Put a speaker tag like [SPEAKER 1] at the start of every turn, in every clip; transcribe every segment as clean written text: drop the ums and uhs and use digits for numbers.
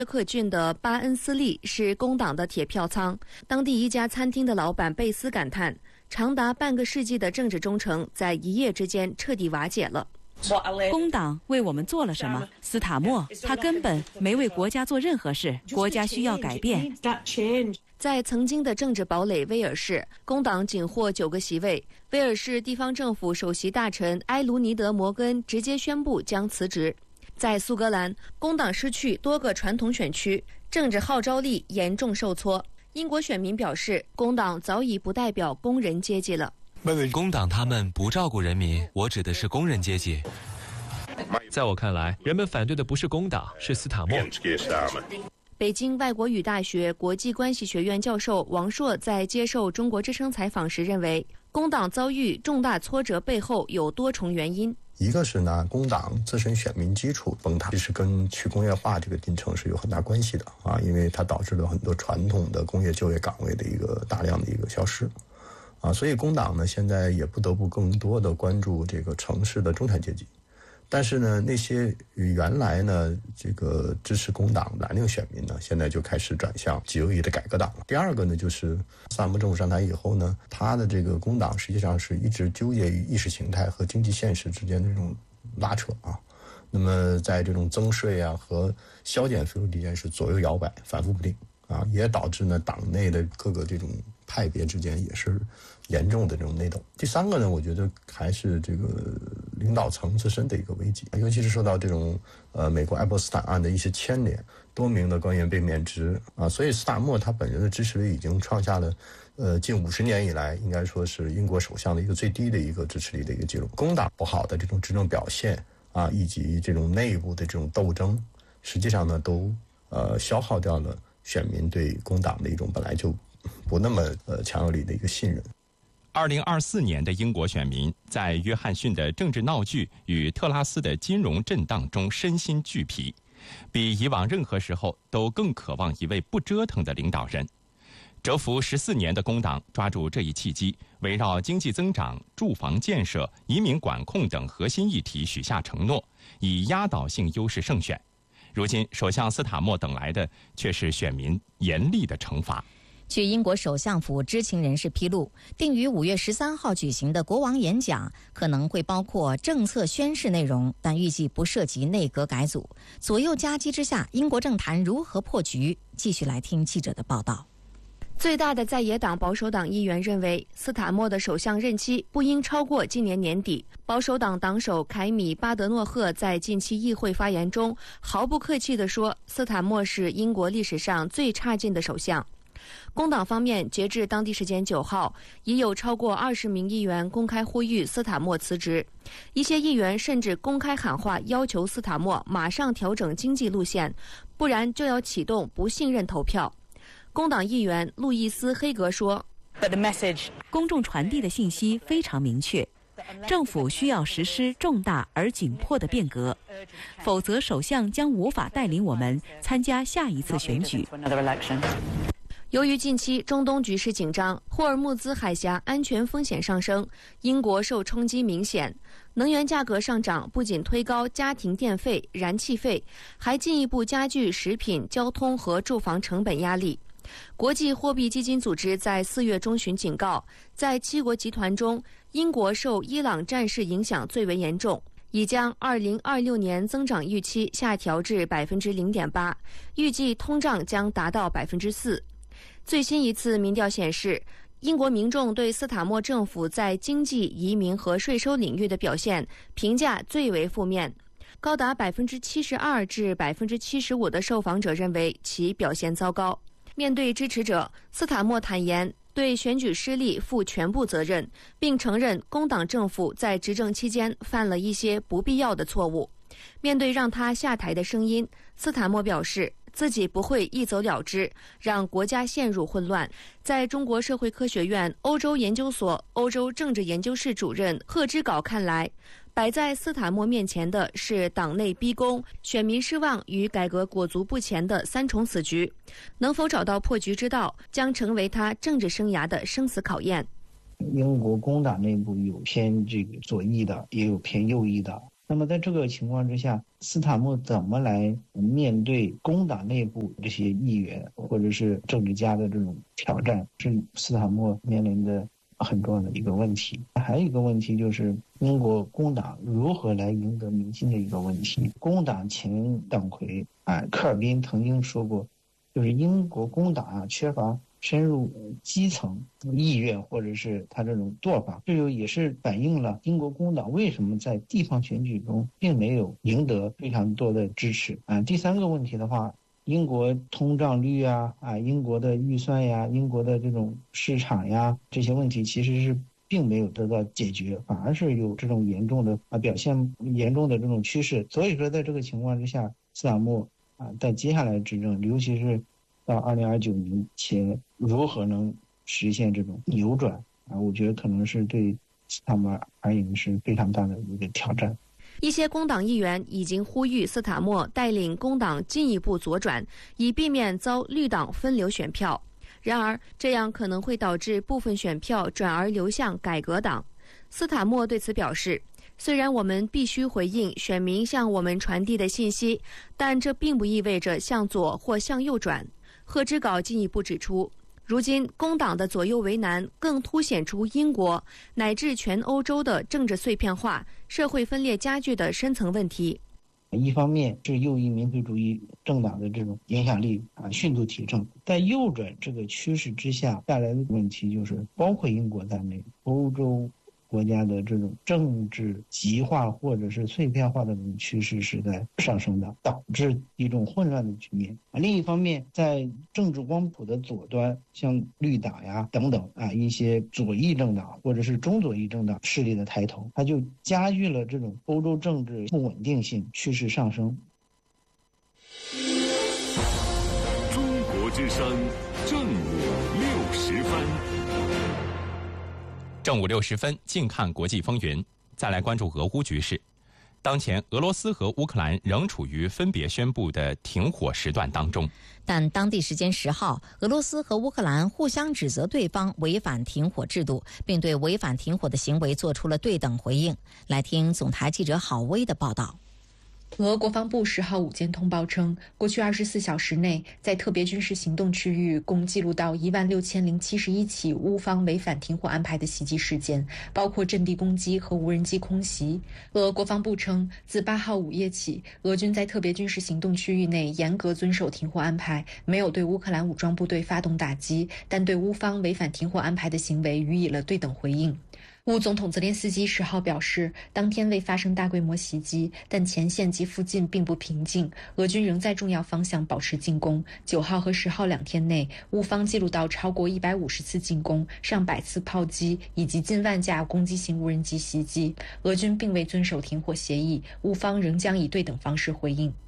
[SPEAKER 1] 克郡的巴恩斯利是工党的铁票仓，当地一家餐厅的老板贝斯感叹，长达半个世纪的政治忠诚在一夜之间彻底瓦解了。
[SPEAKER 2] 工党为我们做了什么？斯塔默他根本没为国家做任何事，国家需要改变。
[SPEAKER 1] 在曾经的政治堡垒威尔士，工党仅获9个席位。威尔士地方政府首席大臣埃卢尼德·摩根直接宣布将辞职。在苏格兰，工党失去多个传统选区，政治号召力严重受挫。英国选民表示，工党早已不代表工人阶级了。
[SPEAKER 3] 工党他们不照顾人民，我指的是工人阶级。
[SPEAKER 4] 在我看来，人们反对的不是工党，是斯塔默。
[SPEAKER 1] 北京外国语大学国际关系学院教授王硕在接受中国之声采访时认为，工党遭遇重大挫折背后有多重原因。
[SPEAKER 5] 一个是呢，工党自身选民基础崩塌，这是跟去工业化这个进程是有很大关系的啊，因为它导致了很多传统的工业就业岗位的一个大量的一个消失啊，所以工党呢现在也不得不更多的关注这个城市的中产阶级。但是呢，那些原来呢这个支持工党蓝领选民呢，现在就开始转向极右翼的改革党。第二个呢，就是萨默政府上台以后呢，他的这个工党实际上是一直纠结于意识形态和经济现实之间的这种拉扯啊。那么在这种增税啊和削减费用之间是左右摇摆，反复不定啊，也导致呢党内的各个这种派别之间也是严重的这种内斗。第三个呢，我觉得还是这个领导层自身的一个危机，尤其是受到这种美国爱泼斯坦案的一些牵连，多名的官员被免职啊，所以斯塔默他本人的支持率已经创下了近50年以来应该说是英国首相的一个最低的一个支持率的一个记录。工党不好的这种执政表现啊，以及这种内部的这种斗争，实际上呢都消耗掉了选民对工党的一种本来就不那么强有力的一个信任。
[SPEAKER 6] 2024年的英国选民在约翰逊的政治闹剧与特拉斯的金融震荡中身心俱疲，比以往任何时候都更渴望一位不折腾的领导人。蛰伏14年的工党抓住这一契机，围绕经济增长、住房建设、移民管控等核心议题许下承诺，以压倒性优势胜选。如今首相斯塔默等来的却是选民严厉的惩罚。
[SPEAKER 7] 据英国首相府知情人士披露，定于5月13号举行的国王演讲可能会包括政策宣示内容，但预计不涉及内阁改组。左右夹击之下，英国政坛如何破局？继续来听记者的报道。
[SPEAKER 1] 最大的在野党保守党议员认为，斯塔默的首相任期不应超过今年年底。保守党党首凯米·巴德诺赫在近期议会发言中毫不客气地说，斯塔默是英国历史上最差劲的首相。工党方面，截至当地时间9号，已有超过20名议员公开呼吁斯塔默辞职，一些议员甚至公开喊话，要求斯塔默马上调整经济路线，不然就要启动不信任投票。工党议员路易斯·黑格说，
[SPEAKER 2] 公众传递的信息非常明确，政府需要实施重大而紧迫的变革，否则首相将无法带领我们参加下一次选举。
[SPEAKER 1] 由于近期中东局势紧张，霍尔木兹海峡安全风险上升，英国受冲击明显。能源价格上涨不仅推高家庭电费、燃气费，还进一步加剧食品、交通和住房成本压力。国际货币基金组织在4月中旬警告，在7国集团中，英国受伊朗战事影响最为严重，已将2026年增长预期下调至 0.8%， 预计通胀将达到 4%。最新一次民调显示，英国民众对斯塔默政府在经济、移民和税收领域的表现评价最为负面，高达 72% 至 75% 的受访者认为其表现糟糕。面对支持者，斯塔默坦言对选举失利负全部责任，并承认工党政府在执政期间犯了一些不必要的错误。面对让他下台的声音，斯塔默表示自己不会一走了之，让国家陷入混乱。在中国社会科学院欧洲研究所欧洲政治研究室主任贺之镐看来，摆在斯塔默面前的是党内逼宫、选民失望与改革裹足不前的3重死局。能否找到破局之道，将成为他政治生涯的生死考验。
[SPEAKER 8] 英国工党内部有偏这个左翼的，也有偏右翼的。 那么在这个情况之下，斯坦默怎么来面对工党内部这些议员或者是政治家的这种挑战，是斯坦默面临的很重要的一个问题。还有一个问题就是英国工党如何来赢得民心的一个问题。工党前党魁科尔宾曾经说过，就是英国工党缺乏深入基层意愿或者是他这种做法，这就也是反映了英国工党为什么在地方选举中并没有赢得非常多的支持。第三个问题的话，英国通胀率英国的预算呀，英国的这种市场呀，这些问题其实是并没有得到解决，反而是有这种严重的表现严重的这种趋势。所以说在这个情况之下，斯坦默在接下来执政，尤其是到2029年前如何能实现这种扭转我觉得可能是对斯坦默而言是非常大的一个挑战。
[SPEAKER 1] 一些工党议员已经呼吁斯坦默带领工党进一步左转，以避免遭绿党分流选票。然而，这样可能会导致部分选票转而流向改革党。斯坦默对此表示，虽然我们必须回应选民向我们传递的信息，但这并不意味着向左或向右转。贺知稿进一步指出，如今工党的左右为难更凸显出英国乃至全欧洲的政治碎片化、社会分裂加剧的深层问题。
[SPEAKER 8] 一方面是右翼民粹主义政党的这种影响力迅速提升，在右转这个趋势之下带来的问题就是，包括英国在内，欧洲国家的这种政治极化或者是碎片化的这种趋势是在上升的，导致一种混乱的局面。另一方面，在政治光谱的左端，像绿党呀等等一些左翼政党或者是中左翼政党势力的抬头，它就加剧了这种欧洲政治不稳定性趋势上升。
[SPEAKER 9] 中国之声正午60分。
[SPEAKER 6] 正午60分，近看国际风云。再来关注俄乌局势。当前，俄罗斯和乌克兰仍处于分别宣布的停火时段当中。
[SPEAKER 7] 但当地时间10号，俄罗斯和乌克兰互相指责对方违反停火制度，并对违反停火的行为做出了对等回应。来听总台记者郝薇的报道。
[SPEAKER 10] 俄国防部10号午间通报称，过去24小时内，在特别军事行动区域共记录到16071起乌方违反停火安排的袭击事件，包括阵地攻击和无人机空袭。俄国防部称，自8号午夜起，俄军在特别军事行动区域内严格遵守停火安排，没有对乌克兰武装部队发动打击，但对乌方违反停火安排的行为予以了对等回应。乌总统泽连斯基10号表示，当天未发生大规模袭击，但前线及附近并不平静，俄军仍在重要方向保持进攻。9号和10号2天内，乌方记录到超过150次进攻、上百次炮击以及近万架攻击型无人机袭击。俄军并未遵守停火协议，乌方仍将以对等方式回应。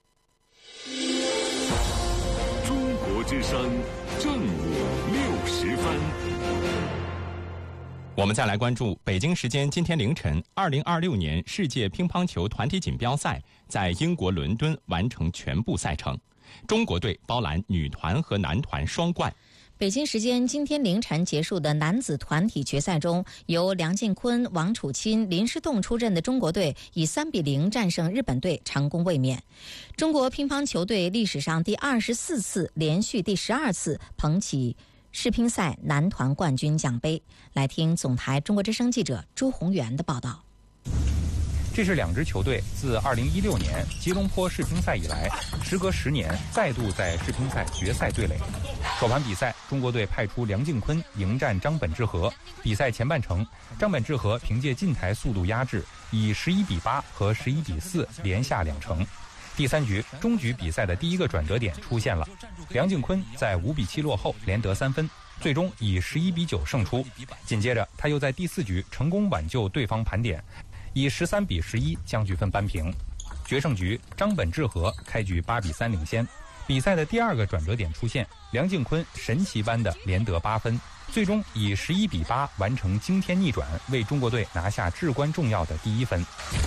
[SPEAKER 9] 中国之声正午60分。
[SPEAKER 6] 我们再来关注北京时间今天凌晨，2026年世界乒乓球团体锦标赛在英国伦敦完成全部赛程，中国队包揽女团和男团双冠。
[SPEAKER 7] 北京时间今天凌晨结束的男子团体决赛中，由梁靖昆、王楚钦、林诗栋出阵的中国队以3-0战胜日本队，成功卫冕。中国乒乓球队历史上第24次，连续第12次捧起世乒赛男团冠军奖杯。来听总台中国之声记者朱宏元的报道。
[SPEAKER 11] 这是两支球队自2016年吉隆坡世乒赛以来，时隔10年再度在世乒赛决赛对垒。首盘比赛，中国队派出梁靖昆迎战张本智和。比赛前半程，张本智和凭借近台速度压制，以11-8和11-4连下2城。第3局，终局比赛的第一个转折点出现了，梁靖昆在5-7落后，连得3分，最终以11-9胜出。紧接着，他又在第4局成功挽救对方盘点，以13-11将局分扳平。决胜局，张本智和开局8-3领先。比赛的第二个转折点出现，梁靖昆神奇般的连得8分，最终以11-8完成惊天逆转，为中国队拿下至关重要的第1分。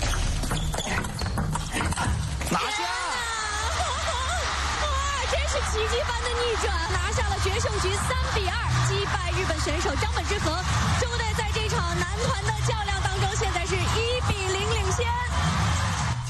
[SPEAKER 12] 拿下！哇，真是奇迹般的逆转，拿下了决胜局3-2，击败日本选手张本智和。中国队在这场男团的较量当中，现在是1-0领先。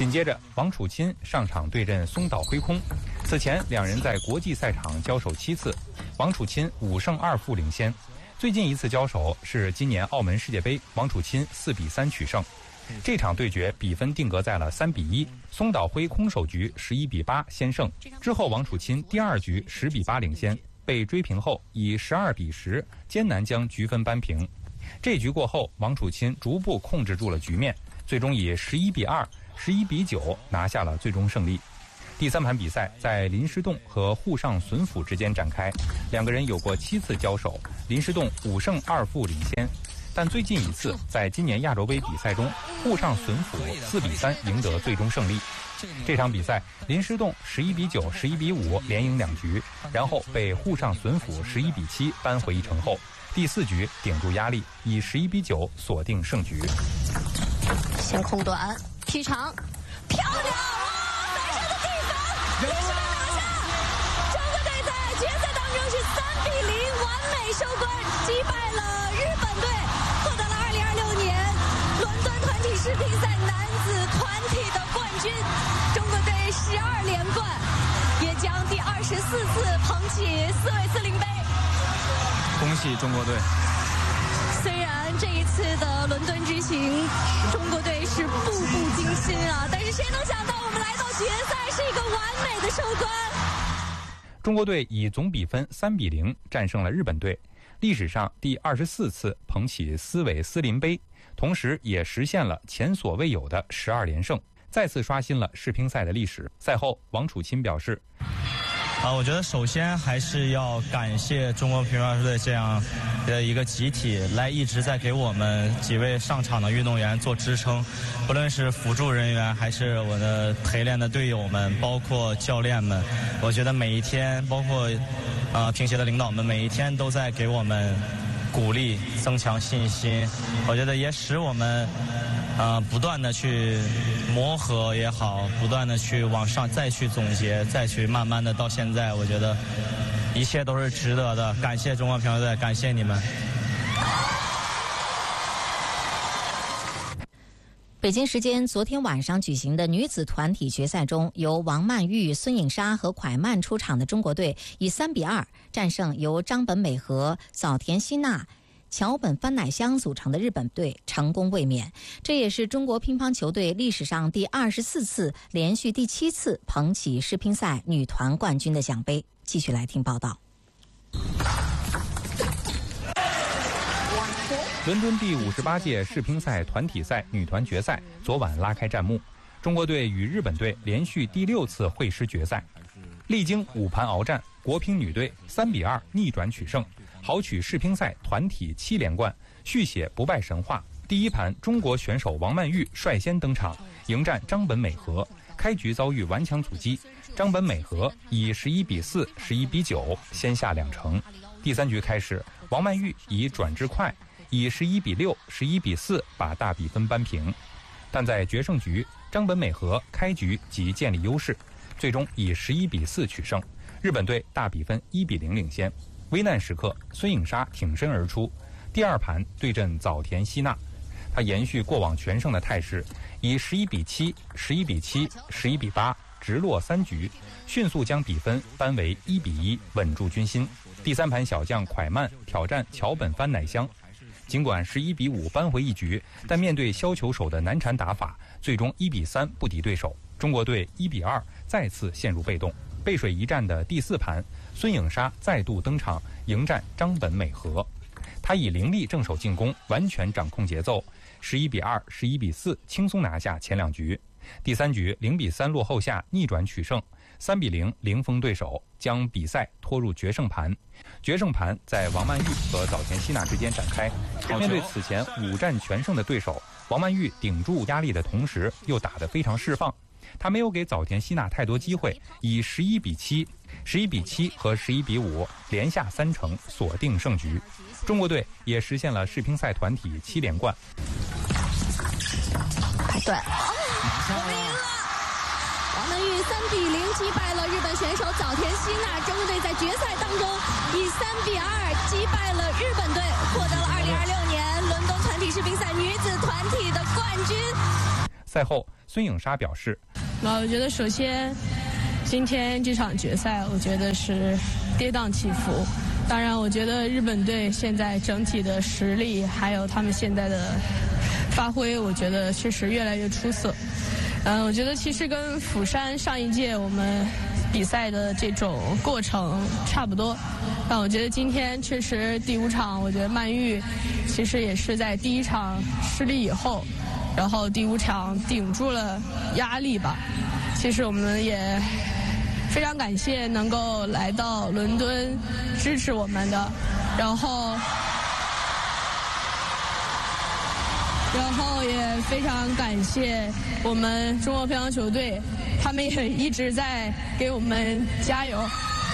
[SPEAKER 11] 紧接着，王楚钦上场对阵松岛辉空。此前两人在国际赛场交手7次，王楚钦5胜2负领先。最近一次交手是今年澳门世界杯，王楚钦4比3取胜。这场对决比分定格在了3比1，松岛辉空首局11比8先胜，之后王楚钦第2局10比8领先，被追平后以12比10艰难将局分扳平。这局过后，王楚钦逐步控制住了局面，最终以11比2、11比9拿下了最终胜利。第3盘比赛在林诗栋和沪上隼辅之间展开，两个人有过7次交手，林诗栋5胜2负领先。但最近一次在今年亚洲杯比赛中，沪上隼辅4比3赢得最终胜利。这场比赛，林诗栋11比9、11比5连赢2局，然后被沪上隼辅11比7扳回一城后，第4局顶住压力，以11比9锁定胜局。
[SPEAKER 12] 先空短劈长，漂亮！赛上的地方也是被拿下。中国队在决赛当中是3比0完美收官，击败了日本队，获得了2026年伦敦团体世乒赛男子团体的冠军。中国队12连冠，也将第24次捧起斯韦斯林杯。
[SPEAKER 13] 恭喜中国队！
[SPEAKER 12] 虽然这一次的伦敦之行，中国队是步步惊心啊，但是谁能想到我们来到决赛是一个完美的收官。
[SPEAKER 11] 中国队以总比分3比0战胜了日本队，历史上第24次捧起斯韦斯林杯，同时也实现了前所未有的12连胜，再次刷新了世乒赛的历史。赛后，王楚钦表示：
[SPEAKER 13] 我觉得首先还是要感谢中国乒乓球队这样的一个集体，来一直在给我们几位上场的运动员做支撑，不论是辅助人员还是我的陪练的队友们，包括教练们，我觉得每一天，包括乒协的领导们，每一天都在给我们鼓励，增强信心。我觉得也使我们不断的去磨合也好，不断的去往上再去总结，再去慢慢的到现在，我觉得一切都是值得的。感谢中国乒乓球队，感谢你们。
[SPEAKER 7] 北京时间昨天晚上举行的女子团体决赛中，由王曼玉、孙颖莎和蒯曼出场的中国队以3比2战胜由张本美和、早田希娜、桥本帆乃香组成的日本队，成功卫冕。这也是中国乒乓球队历史上第24次，连续第7次捧起世乒赛女团冠军的奖杯。继续来听报道。
[SPEAKER 11] 伦敦第58届世乒赛团体赛女团决赛昨晚拉开战幕，中国队与日本队连续第6次会师决赛，历经5盘鏖战，国乒女队3比2逆转取胜，豪取世乒赛团体7连冠，续写不败神话。第1盘，中国选手王曼玉率先登场，迎战张本美和，开局遭遇顽强阻击，张本美和以11比4、11比9先下2城。第3局开始，王曼玉以转制快，以11比6、11比4把大比分扳平，但在决胜局，张本美和开局即建立优势，最终以11比4取胜，日本队大比分1比0领先。危难时刻，孙颖莎挺身而出，第2盘对阵早田希娜，她延续过往全胜的态势，以11比7、11比7、11比8直落3局，迅速将比分扳为1比1，稳住军心。第3盘小将蒯曼挑战桥本帆乃香，尽管11比5扳回一局，但面对削球手的难缠打法，最终1比3不敌对手。中国队1比2再次陷入被动。背水一战的第4盘，孙颖莎再度登场迎战张本美和，她以凌厉正手进攻完全掌控节奏，11比2、11比4轻松拿下前2局。第3局0比3落后下逆转取胜，3比0零封对手，将比赛拖入决胜盘。决胜盘在王曼玉和早田希娜之间展开。面对此前5战全胜的对手，王曼玉顶住压力的同时又打得非常释放，他没有给早田希娜太多机会，以11比7、11比7和11比5连下3城锁定胜局。中国队也实现了世乒赛团体7连冠。
[SPEAKER 12] 对，王曼玉3比0击败了日本选手早田希娜，中国队在决赛当中以3比2击败了日本队，获得了2026年伦敦团体世乒赛女子团体的冠军。
[SPEAKER 11] 赛后，孙颖莎表示：“
[SPEAKER 14] 我觉得首先，今天这场决赛，我觉得是跌宕起伏。当然，我觉得日本队现在整体的实力，还有他们现在的发挥，我觉得确实越来越出色。我觉得其实跟釜山上一届我们比赛的这种过程差不多。但我觉得今天确实第5场，我觉得曼玉其实也是在第1场失利以后，然后第5场顶住了压力吧。其实我们也非常感谢能够来到伦敦支持我们的，然后也非常感谢我们中国乒乓球队，他们也一直在给我们加油。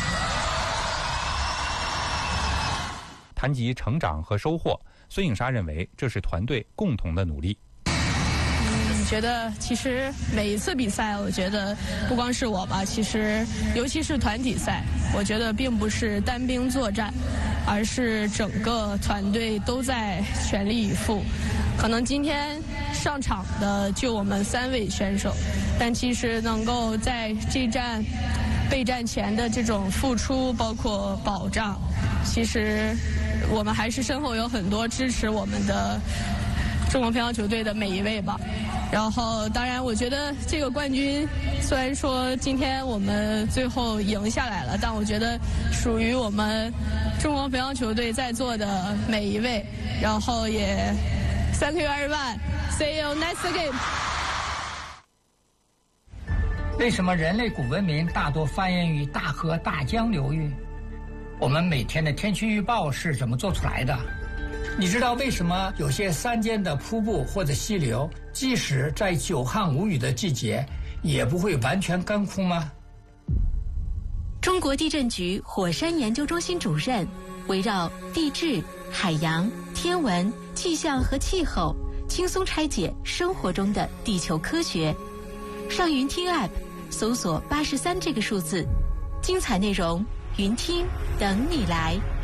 [SPEAKER 11] 谈及成长和收获，孙颖莎认为这是团队共同的努力。
[SPEAKER 14] 觉得其实每一次比赛，我觉得不光是我吧，其实尤其是团体赛，我觉得并不是单兵作战，而是整个团队都在全力以赴。可能今天上场的就我们3位选手，但其实能够在这站备战前的这种付出，包括保障，其实我们还是身后有很多支持我们的中国乒乓球队的每一位吧。然后当然我觉得这个冠军虽然说今天我们最后赢下来了，但我觉得属于我们中国乒乓球队在座的每一位。然后也 Thank you everyone, see you next game。
[SPEAKER 15] 为什么人类古文明大多繁衍于大河大江流域？我们每天的天气预报是怎么做出来的？你知道为什么有些山间的瀑布或者溪流，即使在久旱无雨的季节，也不会完全干枯吗？
[SPEAKER 2] 中国地震局火山研究中心主任围绕地质、海洋、天文、气象和气候，轻松拆解生活中的地球科学。上云听 App 搜索83这个数字，精彩内容，云听等你来。